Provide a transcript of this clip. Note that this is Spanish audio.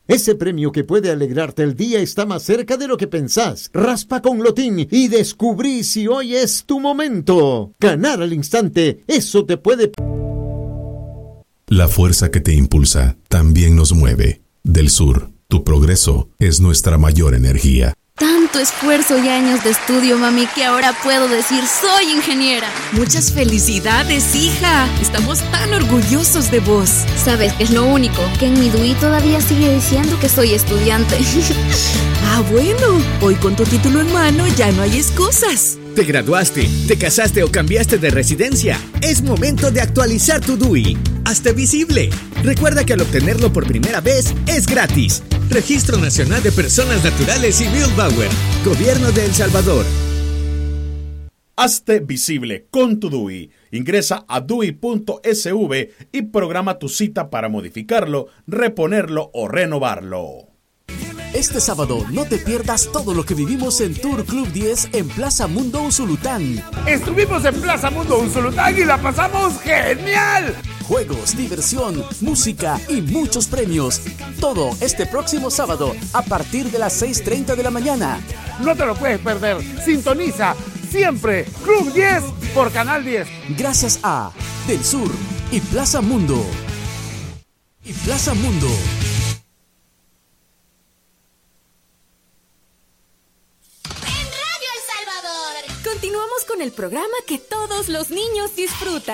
Ese premio que puede alegrarte el día está más cerca de lo que pensás. Raspa con Lotín y descubrí si hoy es tu momento. Ganar al instante, eso te puede... La fuerza que te impulsa también nos mueve. Del Sur, tu progreso es nuestra mayor energía. Tanto esfuerzo y años de estudio, mami, que ahora puedo decir soy ingeniera. Muchas felicidades, hija. Estamos tan orgullosos de vos. ¿Sabes qué es lo único? Que en mi DUI todavía sigue diciendo que soy estudiante. Ah, bueno. Hoy con tu título en mano ya no hay excusas. ¿Te graduaste, te casaste o cambiaste de residencia? Es momento de actualizar tu DUI. Hazte visible. Recuerda que al obtenerlo por primera vez es gratis. Registro Nacional de Personas Naturales y Bildbauer. Gobierno de El Salvador. Hazte visible con tu DUI. Ingresa a dui.sv y programa tu cita para modificarlo, reponerlo o renovarlo. Este sábado no te pierdas todo lo que vivimos en Tour Club 10 en Plaza Mundo Usulután. Estuvimos en Plaza Mundo Usulután y la pasamos genial. Juegos, diversión, música y muchos premios. Todo este próximo sábado a partir de las 6:30 de la mañana. No te lo puedes perder. Sintoniza siempre Club 10 por Canal 10. Gracias a Del Sur y Plaza Mundo. Continuamos con el programa que todos los niños disfrutan.